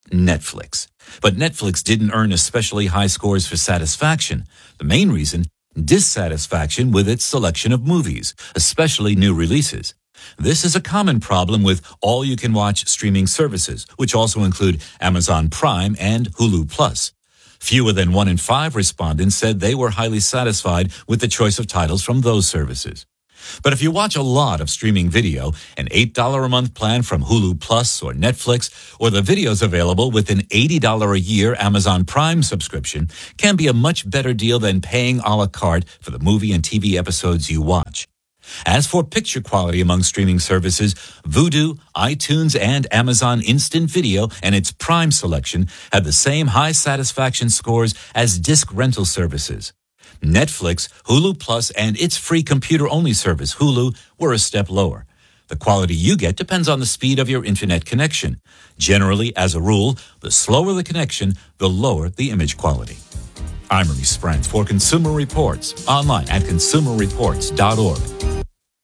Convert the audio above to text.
Netflix. But Netflix didn't earn especially high scores for satisfaction. The main reason, dissatisfaction with its selection of movies, especially new releases. This is a common problem with all-you-can-watch streaming services, which also include Amazon Prime and Hulu Plus. Fewer than 1 in 5 respondents said they were highly satisfied with the choice of titles from those services. But if you watch a lot of streaming video, an $8 a month plan from Hulu Plus or Netflix, or the videos available with an $80 a year Amazon Prime subscription can be a much better deal than paying a la carte for the movie and TV episodes you watch. As for picture quality among streaming services, Vudu, iTunes, and Amazon Instant Video and its Prime selection have the same high satisfaction scores as disc rental services. Netflix, Hulu Plus, and its free computer-only service, Hulu, were a step lower. The quality you get depends on the speed of your internet connection. Generally, as a rule, the slower the connection, the lower the image quality. I'm Ernie Sprance for Consumer Reports, online at consumerreports.org.